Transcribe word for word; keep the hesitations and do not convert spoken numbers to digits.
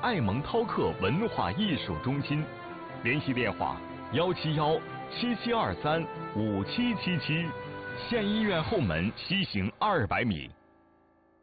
爱蒙涛克文化艺术中心，联系电话幺七幺七七二三五七七七，县医院后门西行二百米。